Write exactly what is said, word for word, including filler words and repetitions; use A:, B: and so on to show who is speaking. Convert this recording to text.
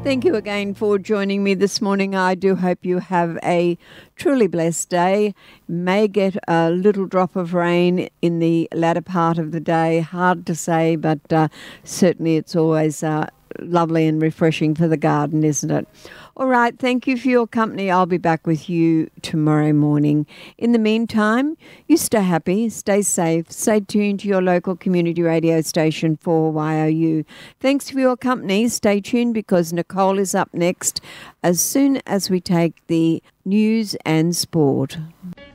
A: Thank you again for joining me this morning. I do hope you have a truly blessed day. May get a little drop of rain in the latter part of the day. Hard to say, but uh, certainly it's always uh, lovely and refreshing for the garden, isn't it? All right, thank you for your company. I'll be back with you tomorrow morning. In the meantime, you stay happy, stay safe, stay tuned to your local community radio station for Y O U. Thanks for your company. Stay tuned because Nicole is up next as soon as we take the news and sport.